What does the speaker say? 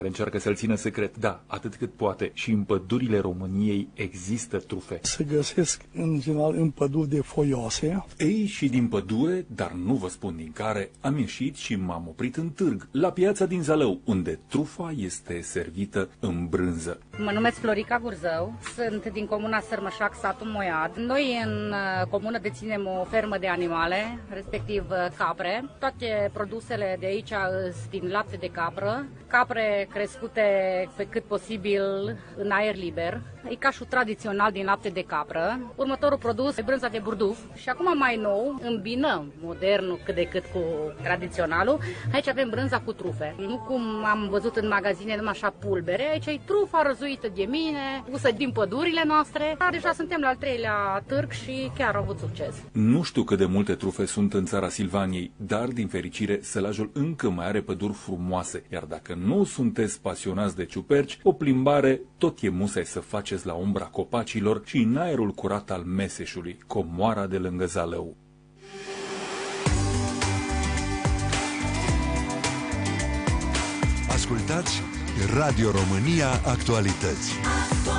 Încearcă să-l țină secret. Da, atât cât poate. Și în pădurile României există trufe. Se găsesc în general în păduri de foioase. Ei, și din pădure, dar nu vă spun din care, am ieșit și m-am oprit în târg, la piața din Zalău, unde trufa este servită în brânză. Mă numesc Florica Gurzău, sunt din comuna Sărmășac, satul Moiad. Noi în comună deținem o fermă de animale, respectiv capre. Toate produsele de aici sunt din lapte de capră, capre crescute pe cât posibil în aer liber. E cașul tradițional din lapte de capră. Următorul produs e brânza de burduf și acum mai nou îmbinăm modernul cât de cât cu tradiționalul. Aici avem brânza cu trufe. Nu cum am văzut în magazine numai așa pulbere, aici e trufa răzuită de mine, pusă din pădurile noastre. Deja suntem la al 3-lea târg și chiar au avut succes. Nu știu cât de multe trufe sunt în țara Silvaniei, dar din fericire Sălajul încă mai are păduri frumoase, iar dacă nu sunteți pasionați de ciuperci, o plimbare tot e musai să faceți la umbra copacilor și în aerul curat al Meseșului, comoara de lângă Zalău. Ascultați Radio România Actualități.